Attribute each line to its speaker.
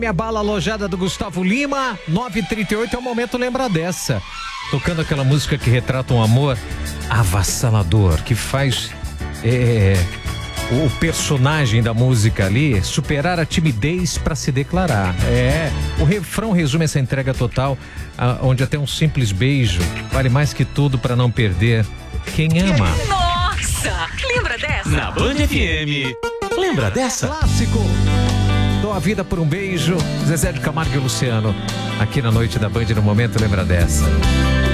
Speaker 1: Minha bala alojada do Gustavo Lima, 9h38 é o momento lembra dessa. Tocando aquela música que retrata um amor avassalador, que faz o personagem da música ali superar a timidez para se declarar. O refrão resume essa entrega total, onde até um simples beijo vale mais que tudo para não perder quem ama.
Speaker 2: Nossa, lembra dessa?
Speaker 3: Na Band FM, lembra dessa?
Speaker 1: Clássico. Dou a vida por um beijo. Zezé de Camargo e Luciano. Aqui na noite da Band, no momento lembra dessa.